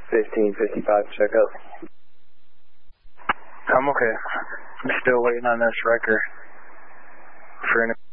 1555 checkup. I'm okay. I'm still waiting on this record for an